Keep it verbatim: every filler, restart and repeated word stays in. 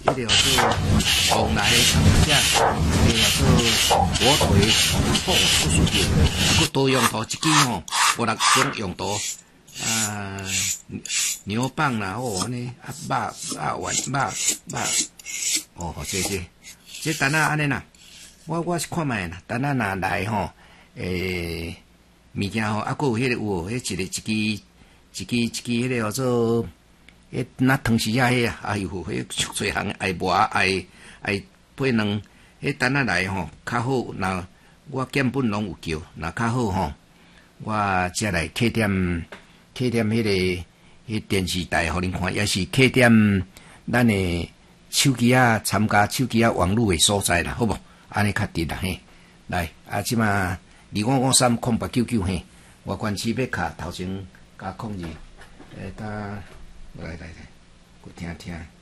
迄个叫做往来的长者，迄个叫做火腿、土叔叔的，佫多用途一支吼，五六种用途。啊，牛蒡啦，哦，安尼啊，肉肉丸、肉肉，哦，这这这等下安尼啦。我我是看卖啦，等下若来吼，诶，物件吼，啊，佫有迄、那个有，迄一个一支一支一支迄个叫做。迄那汤匙仔迄啊，啊有迄足侪项爱磨爱爱配卵，迄等下来吼较好。若我根本拢有叫，若较好吼，我才来客点客点迄、那个迄电视台互恁看，也是客点咱的手机啊，参加手机啊网络的所在啦，好无？安尼较直啦嘿。来啊，即马二五五三空八九九嘿，我关系要卡头前加控制，诶，呾。来来来，我听听。